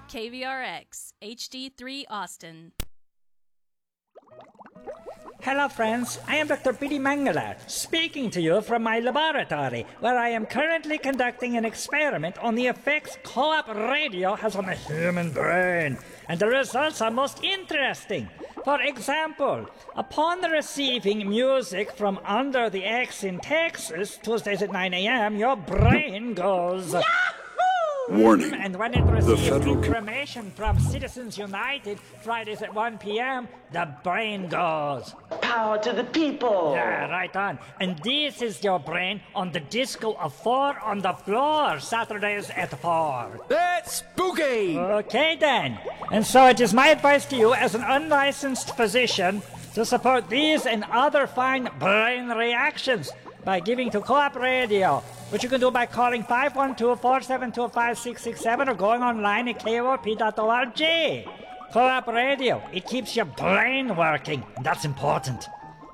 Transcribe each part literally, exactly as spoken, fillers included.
K V R X, H D three Austin. Hello friends, I am Doctor Biddy Mangala, speaking to you from my laboratory, where I am currently conducting an experiment on the effects co-op radio has on the human brain, and the results are most interesting. For example, upon receiving music from Under the X in Texas, Tuesdays at nine a m, your brain goes... Warning. And when it receives federal information from Citizens United, Fridays at one p m, the brain goes... Power to the people! Yeah, right on. And this is your brain on the disco of four on the floor, Saturdays at four. That's spooky! Okay then. And so it is my advice to you as an unlicensed physician to support these and other fine brain reactions by giving to Co-op Radio, which you can do by calling five one two, four seven two, five six six seven or going online at K O R P dot org. Co-op Radio, it keeps your brain working, and that's important.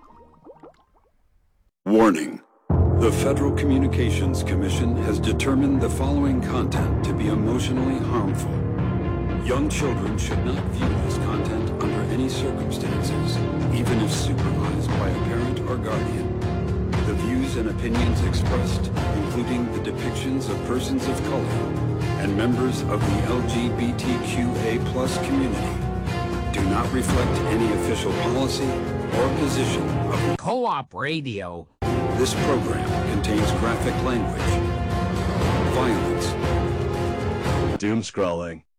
Warning. The Federal Communications Commission has determined the following content to be emotionally harmful. Young children should not view this content under any circumstances, even if supervised by a parent or guardian. The views and opinions expressed, including the depictions of persons of color and members of the L G B T Q A plus community, do not reflect any official policy or position of Co-op Radio. This program contains graphic language, violence, doom scrolling,